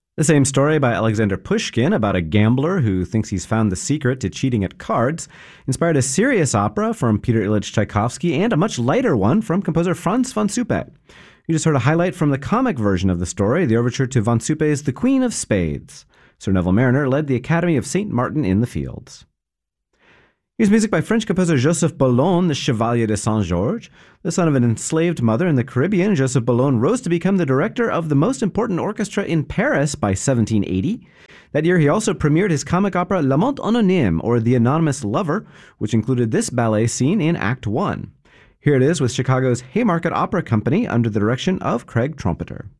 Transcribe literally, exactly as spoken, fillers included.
The same story by Alexander Pushkin about a gambler who thinks he's found the secret to cheating at cards inspired a serious opera from Peter Ilyich Tchaikovsky and a much lighter one from composer Franz von Suppe. You just heard a highlight from the comic version of the story, the overture to von Suppe's The Queen of Spades. Sir Neville Mariner led the Academy of Saint Martin in the fields. Here's music by French composer Joseph Boulogne, the Chevalier de Saint-Georges. The son of an enslaved mother in the Caribbean, Joseph Boulogne rose to become the director of the most important orchestra in Paris by seventeen eighty. That year, he also premiered his comic opera L'Amant Anonyme, or The Anonymous Lover, which included this ballet scene in Act one. Here it is with Chicago's Haymarket Opera Company under the direction of Craig Trumpeter.